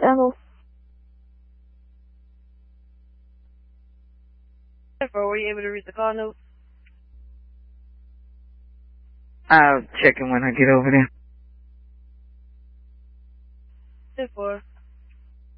Ethel. Were you able to read the call note? I'll check it when I get over there. 10-4.